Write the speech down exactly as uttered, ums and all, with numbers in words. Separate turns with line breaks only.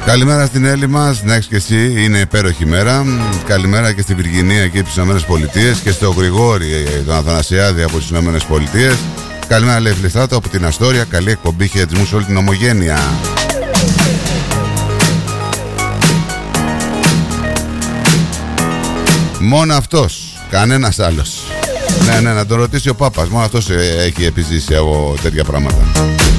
Καλημέρα στην Έλλη μας, να έχεις και εσύ, είναι υπέροχη μέρα. Καλημέρα και στη Βιργινία και στις Ηνωμένες Πολιτείες και στο Γρηγόρη, τον Αθανασιάδη από τις Ηνωμένες Πολιτείες. Καλημέρα λέει Φλιστράτο από την Αστόρια, καλή εκπομπή, χαιρετισμούς σε όλη την ομογένεια. Μόνο αυτός, κανένας άλλος. Ναι, ναι, να τον ρωτήσει ο Πάπας, μόνο αυτός έχει επιζήσει από τέτοια πράγματα.